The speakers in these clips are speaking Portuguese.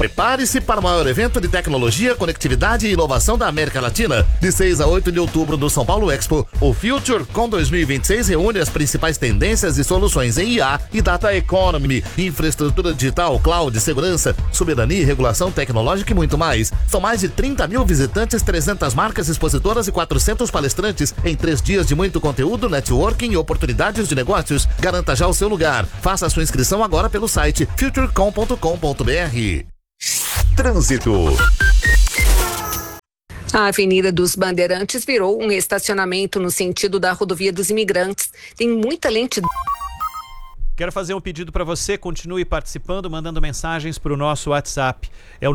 Prepare-se para o maior evento de tecnologia, conectividade e inovação da América Latina. De 6 a 8 de outubro no São Paulo Expo, o FutureCon 2026 reúne as principais tendências e soluções em IA e Data Economy, infraestrutura digital, cloud, segurança, soberania e regulação tecnológica e muito mais. São mais de 30 mil visitantes, 300 marcas expositoras e 400 palestrantes em 3 dias de muito conteúdo, networking e oportunidades de negócios. Garanta já o seu lugar. Faça a sua inscrição agora pelo site futurecom.com.br. Trânsito. A Avenida dos Bandeirantes virou um estacionamento no sentido da Rodovia dos Imigrantes. Tem muita lentidão. Quero fazer um pedido para você, continue participando, mandando mensagens para o nosso WhatsApp. É o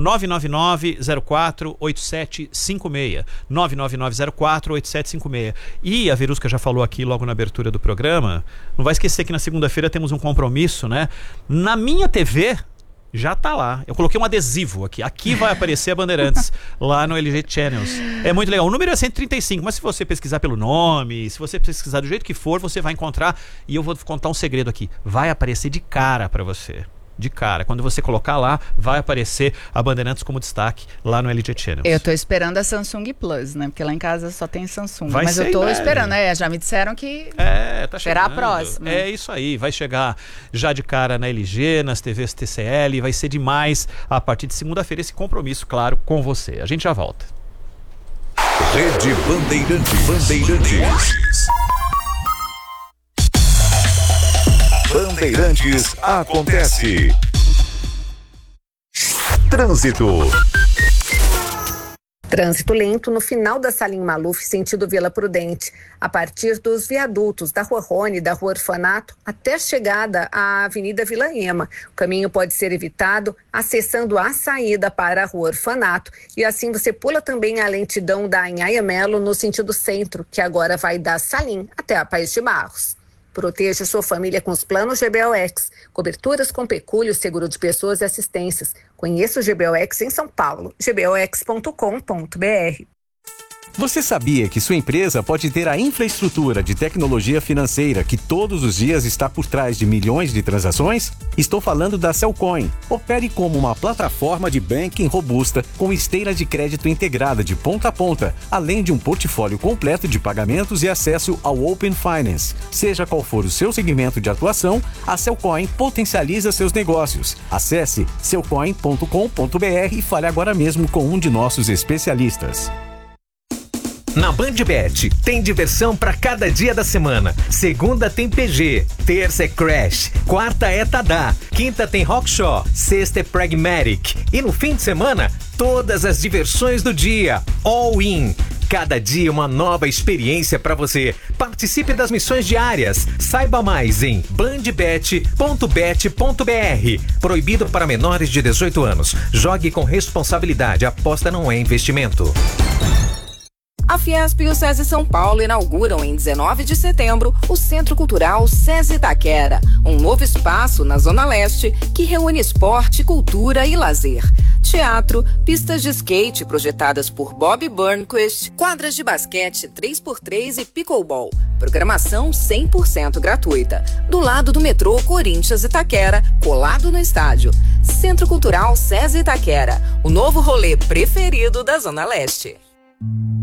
999-04-8756. 999-04-8756. E a Verusca já falou aqui logo na abertura do programa, não vai esquecer que na segunda-feira temos um compromisso, né? Na minha TV... já tá lá. Eu coloquei um adesivo aqui. Aqui vai aparecer a Bandeirantes, lá no LG Channels. É muito legal. O número é 135, mas se você pesquisar pelo nome, se você pesquisar do jeito que for, você vai encontrar. E eu vou contar um segredo aqui. Vai aparecer de cara pra você. De cara. Quando você colocar lá, vai aparecer a Bandeirantes como destaque lá no LG Channels. Eu tô esperando a Samsung Plus, né? Porque lá em casa só tem Samsung. Vai mas eu tô breve. esperando, já me disseram que tá será chegando. a próxima. É isso aí, vai chegar já de cara na LG, nas TVs TCL, vai ser demais a partir de segunda-feira esse compromisso, claro, com você. A gente já volta. Rede Bandeirantes. Bandeirantes acontece. Trânsito. Trânsito lento no final da Salim Maluf, sentido Vila Prudente, a partir dos viadutos da Rua Rony, da Rua Orfanato, até a chegada à Avenida Vila Ema. O caminho pode ser evitado acessando a saída para a Rua Orfanato e assim você pula também a lentidão da Anhaia Melo no sentido centro, que agora vai da Salim até a Paes de Barros. Proteja sua família com os planos GBOX. Coberturas com pecúlio, seguro de pessoas e assistências. Conheça o GBOX em São Paulo. gbox.com.br. Você sabia que sua empresa pode ter a infraestrutura de tecnologia financeira que todos os dias está por trás de milhões de transações? Estou falando da Cellcoin. Opere como uma plataforma de banking robusta com esteira de crédito integrada de ponta a ponta, além de um portfólio completo de pagamentos e acesso ao Open Finance. Seja qual for o seu segmento de atuação, a Cellcoin potencializa seus negócios. Acesse cellcoin.com.br e fale agora mesmo com um de nossos especialistas. Na BandBet, tem diversão para cada dia da semana. Segunda tem PG, terça é Crash, quarta é Tadá, quinta tem Rockshaw, sexta é Pragmatic. E no fim de semana, todas as diversões do dia. All in. Cada dia uma nova experiência para você. Participe das missões diárias. Saiba mais em bandbet.bet.br. Proibido para menores de 18 anos. Jogue com responsabilidade. A aposta não é investimento. A Fiesp e o SESI São Paulo inauguram em 19 de setembro o Centro Cultural SESI Itaquera, um novo espaço na Zona Leste que reúne esporte, cultura e lazer. Teatro, pistas de skate projetadas por Bob Burnquist, quadras de basquete 3x3 e pickleball. Programação 100% gratuita. Do lado do metrô Corinthians Itaquera, colado no estádio. Centro Cultural SESI Itaquera, o novo rolê preferido da Zona Leste.